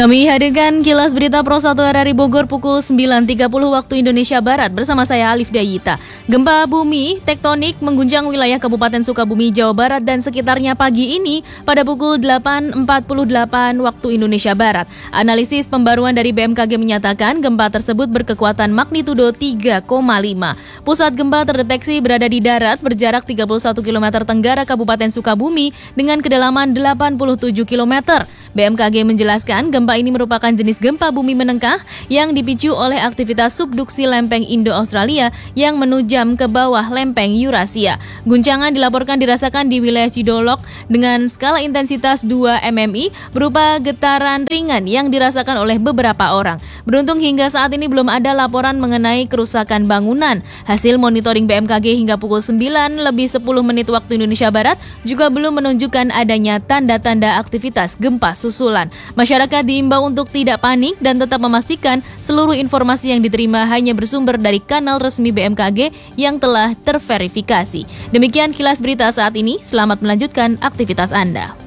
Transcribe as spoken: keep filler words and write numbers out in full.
Kami hadirkan kilas berita Pro satu R R I Bogor pukul sembilan tiga puluh waktu Indonesia Barat bersama saya Alif Dayita. Gempa bumi tektonik mengguncang wilayah Kabupaten Sukabumi, Jawa Barat dan sekitarnya pagi ini pada pukul delapan empat puluh delapan waktu Indonesia Barat. Analisis pembaruan dari B M K G menyatakan gempa tersebut berkekuatan magnitudo tiga koma lima. Pusat gempa terdeteksi berada di darat berjarak tiga puluh satu kilometer tenggara Kabupaten Sukabumi dengan kedalaman delapan puluh tujuh kilometer. B M K G menjelaskan gempa ini merupakan jenis gempa bumi menengah yang dipicu oleh aktivitas subduksi lempeng Indo-Australia yang menujam ke bawah lempeng Eurasia. Guncangan dilaporkan dirasakan di wilayah Cidolok dengan skala intensitas dua M M I berupa getaran ringan yang dirasakan oleh beberapa orang. Beruntung hingga saat ini belum ada laporan mengenai kerusakan bangunan. Hasil monitoring B M K G hingga pukul sembilan lebih sepuluh menit waktu Indonesia Barat juga belum menunjukkan adanya tanda-tanda aktivitas gempa susulan. Masyarakat diimbau untuk tidak panik dan tetap memastikan seluruh informasi yang diterima hanya bersumber dari kanal resmi B M K G yang telah terverifikasi. Demikian kilas berita saat ini, selamat melanjutkan aktivitas Anda.